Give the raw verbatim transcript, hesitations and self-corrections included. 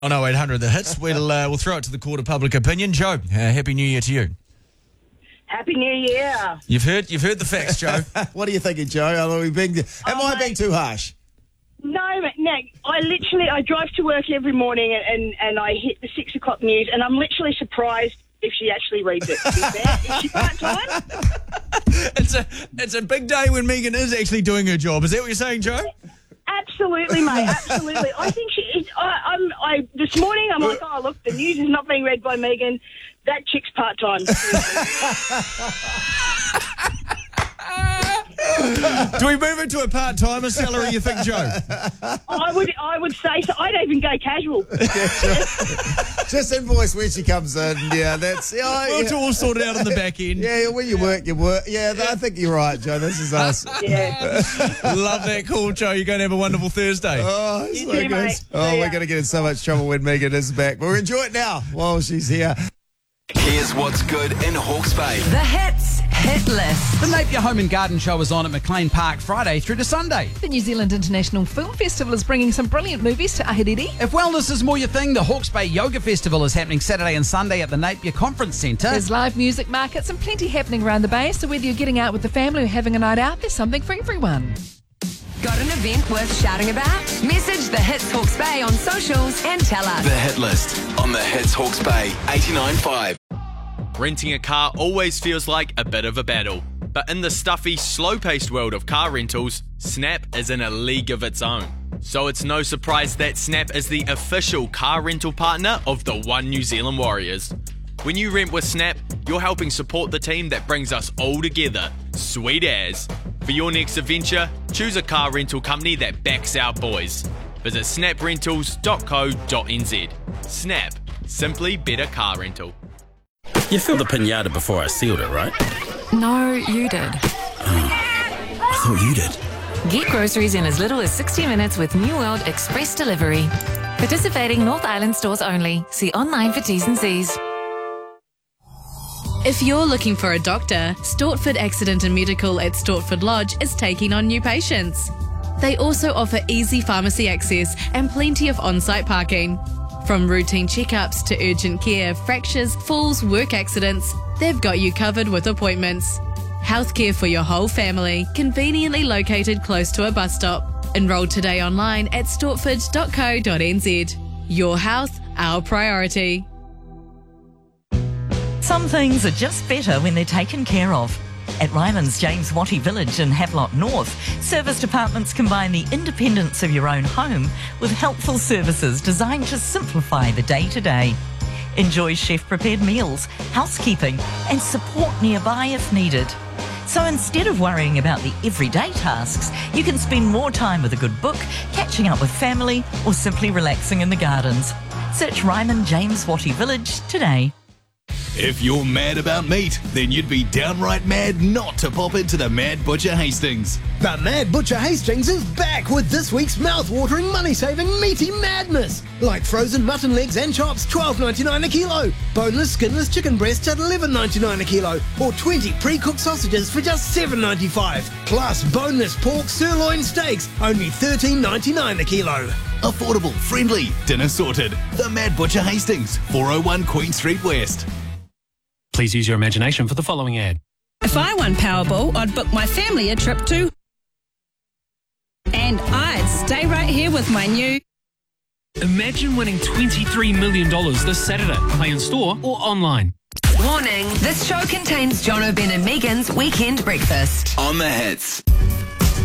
On oh eight hundred The Hits, we'll uh, we'll throw it to the court of public opinion. Joe, uh, Happy New Year to you. Happy New Year. You've heard you've heard the facts, Joe. What are you thinking, Joe? Are we being, am Oh, I mate. being too harsh? No, no, I literally, I drive to work every morning and, and, and I hit the six o'clock news and I'm literally surprised if she actually reads it. To be fair. Is she part-time? It's a it's a big day when Megan is actually doing her job. Is that what you're saying, Joe? Absolutely, mate, absolutely. I think she is, I, I'm, I, this morning I'm like, oh, look, the news is not being read by Megan. That chick's part-time. Do we move into a part-timer salary, you think, Joe? I would I would say so. I'd even go casual. Just invoice when she comes in. Yeah, that's... Yeah, We'll yeah. all sort it out on the back end. Yeah, when you work, you work. Yeah, I think you're right, Joe. This is us. Yeah. Love that call, Joe. You're going to have a wonderful Thursday. Oh, You so too, good. mate. Oh, See we're ya. going to get in so much trouble when Megan is back. But we'll enjoy it now while she's here. Here's what's good in Hawke's Bay. The Hits Hit List. The Napier Home and Garden Show is on at McLean Park Friday through to Sunday. The New Zealand International Film Festival is bringing some brilliant movies to Ahiriri. If wellness is more your thing, the Hawke's Bay Yoga Festival is happening Saturday and Sunday at the Napier Conference Centre. There's live music markets and plenty happening around the bay, so whether you're getting out with the family or having a night out, there's something for everyone. Got an event worth shouting about? Message the Hits Hawke's Bay on socials and tell us. The Hit List on the Hits Hawke's Bay eighty-nine point five. Renting a car always feels like a bit of a battle. But in the stuffy, slow-paced world of car rentals, Snap is in a league of its own. So it's no surprise that Snap is the official car rental partner of the One New Zealand Warriors. When you rent with Snap, you're helping support the team that brings us all together. Sweet as. For your next adventure, choose a car rental company that backs our boys. Visit snap rentals dot co dot n z. Snap. Simply better car rental. You filled the pinata before I sealed it, right? No, you did. I thought you did. Get groceries in as little as sixty minutes with New World Express Delivery. Participating North Island stores only. See online for T's and C's. If you're looking for a doctor, Stortford Accident and Medical at Stortford Lodge is taking on new patients. They also offer easy pharmacy access and plenty of on-site parking. From routine checkups to urgent care, fractures, falls, work accidents, they've got you covered with appointments. Healthcare for your whole family, conveniently located close to a bus stop. Enroll today online at stortford dot co dot n z. Your health, our priority. Some things are just better when they're taken care of. At Ryman's James Wattie Village in Havelock North, service departments combine the independence of your own home with helpful services designed to simplify the day-to-day. Enjoy chef-prepared meals, housekeeping and support nearby if needed. So instead of worrying about the everyday tasks, you can spend more time with a good book, catching up with family or simply relaxing in the gardens. Search Ryman James Wattie Village today. If you're mad about meat, then you'd be downright mad not to pop into the Mad Butcher Hastings. The Mad Butcher Hastings is back with this week's mouth-watering, money-saving meaty madness. Like frozen mutton legs and chops, twelve ninety-nine a kilo. Boneless, skinless chicken breasts at eleven ninety-nine a kilo. Or twenty pre-cooked sausages for just seven ninety-five. Plus boneless pork sirloin steaks, only thirteen ninety-nine a kilo. Affordable, friendly, dinner sorted. The Mad Butcher Hastings, four oh one Queen Street West. Please use your imagination for the following ad. If I won Powerball, I'd book my family a trip to... And I'd stay right here with my new... Imagine winning twenty-three million dollars this Saturday. Play in store or online. Warning, this show contains John O'Ben and Megan's Weekend Breakfast. On the Hits.